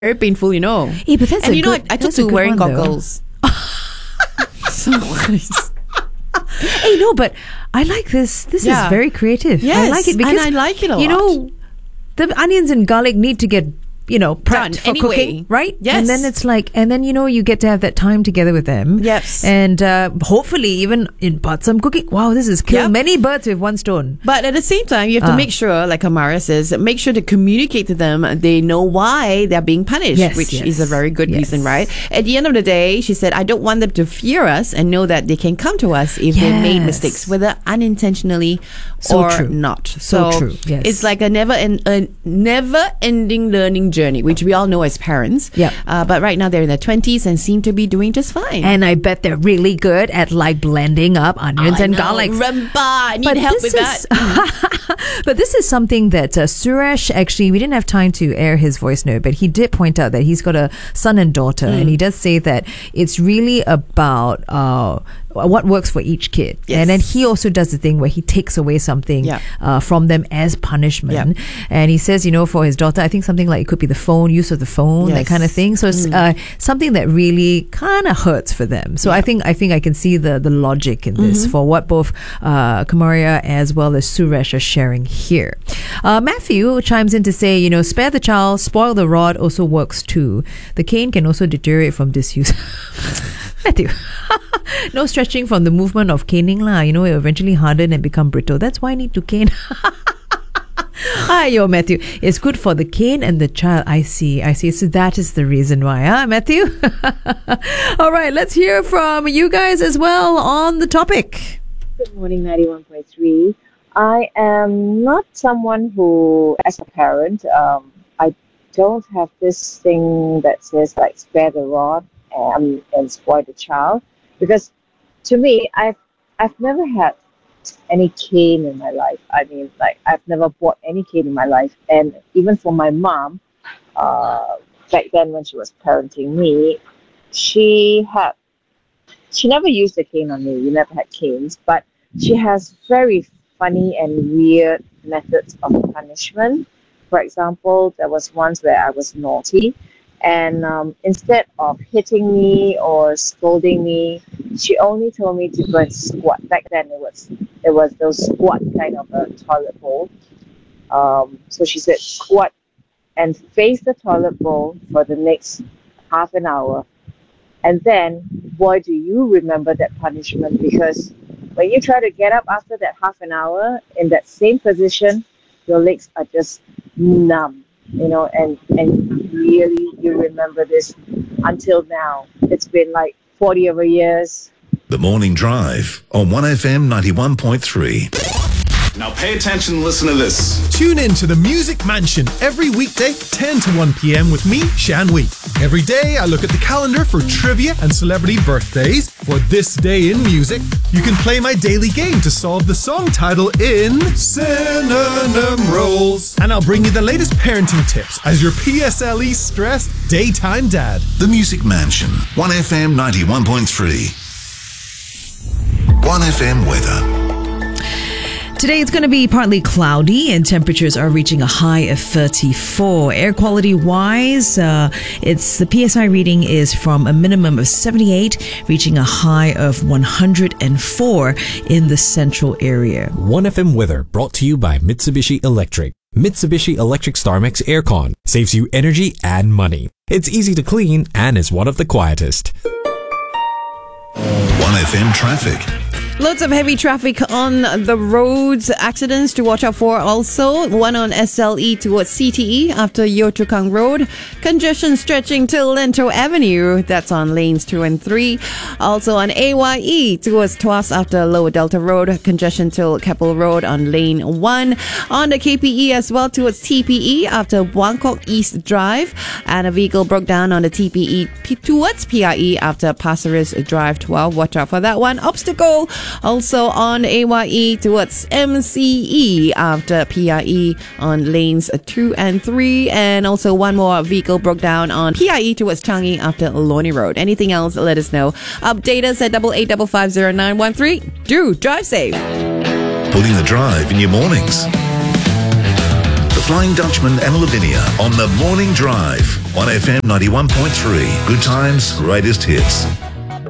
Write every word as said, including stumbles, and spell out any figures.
very painful, you know. Hey, but that's and a you know, good- I, I took that's a to good wearing one, though. goggles. So nice. Hey, no, but I like this. This Yeah. is very creative. I Yes, like it because and I like it a you lot. know, the onions and garlic need to get, you know, prepped Done for anyway. cooking, right? Yes. And then it's like, and then you know, you get to have that time together with them. Yes. And uh, hopefully, even impart some cooking. Wow, this is kill Yep. many birds with one stone. But at the same time, you have to Ah. make sure, like Amara says, make sure to communicate to them. They know why they're being punished, Yes, which yes, is a very good yes. reason, right? At the end of the day, she said, I don't want them to fear us and know that they can come to us if they made Yes. mistakes, whether unintentionally So or true. not. So true, yes. It's like a never en- a never ending learning journey, which we all know as parents. Yep. Uh, but right now they're in their twenties and seem to be doing just fine. And I bet they're really good at like blending up onions I and know. garlic. Remember, I need help with this that. is, but this is something that uh, Suresh, actually, we didn't have time to air his voice note, but he did point out that he's got a son and daughter, Mm. and he does say that it's really about uh, what works for each kid. Yes. And then he also does the thing where he takes away something Yeah. uh, from them as punishment. Yeah. And he says, you know, for his daughter, I think something like it could be the phone, use of the phone, that Yes. kind of thing. So it's Mm. uh, something that really kind of hurts for them. So I think I think I can see the the logic in this Mm-hmm. for what both uh, Kamaria as well as Suresh are sharing here. Uh, Matthew chimes in to say, you know, spare the child, spoil the rod also works too. The cane can also deteriorate from disuse. Matthew, no stretching from the movement of caning lah. You know, it will eventually harden and become brittle. That's why I need to cane. Hi, yo, Matthew. It's good for the cane and the child. I see. I see. So that is the reason why, huh, Matthew? All right, let's hear from you guys as well on the topic. Good morning, ninety-one point three. I am not someone who, as a parent, um, I don't have this thing that says like spare the rod and, and spoil the child, because to me, I've I've never had any cane in my life. I mean, like I've never bought any cane in my life, and even for my mom, uh, back then when she was parenting me, she had she never used a cane on me. We never had canes, but she has very funny and weird methods of punishment. For example, there was once where I was naughty, and um, instead of hitting me or scolding me, she only told me to go and squat. Back then, it was it was those squat kind of a toilet bowl. Um, so she said squat and face the toilet bowl for the next half an hour. And then, boy, do you remember that punishment, because when you try to get up after that half an hour in that same position, your legs are just numb, you know, and, and really you remember this until now. It's been like forty over years. The Morning Drive on one F M ninety-one point three. Now pay attention and listen to this. Tune in to the Music Mansion every weekday, ten to one p.m. with me, Shan Wee. Every day, I look at the calendar for trivia and celebrity birthdays. For this day in music, you can play my daily game to solve the song title in Synonym Rolls. And I'll bring you the latest parenting tips as your P S L E stressed daytime dad. The Music Mansion, one F M ninety-one point three. one F M weather. Today it's going to be partly cloudy and temperatures are reaching a high of thirty-four. Air quality wise, uh, it's the P S I reading is from a minimum of seventy-eight, reaching a high of one hundred four in the central area. one F M weather brought to you by Mitsubishi Electric. Mitsubishi Electric StarMax Aircon saves you energy and money. It's easy to clean and is one of the quietest. one F M traffic. Loads of heavy traffic on the roads. Accidents to watch out for also. One on S L E towards C T E after Yio Chu Kang Road. Congestion stretching till Lento Avenue. That's on lanes two and three. Also on A Y E towards Tuas after Lower Delta Road. Congestion till Keppel Road on lane one. On the K P E as well towards T P E after Buangkok East Drive. And a vehicle broke down on the T P E p- towards P I E after Pasir Ris Drive twelve. Watch out for that one. Obstacle also on A Y E towards M C E after P I E on lanes two and three. And also one more vehicle broke down on P I E towards Changi after Loni Road. Anything else, let us know. Update us at double eight double five zero nine one three. Do drive safe. Putting the drive in your mornings. The The Flying Dutchman and Lavinia on the Morning Drive. one F M ninety-one point three. Good times, greatest hits.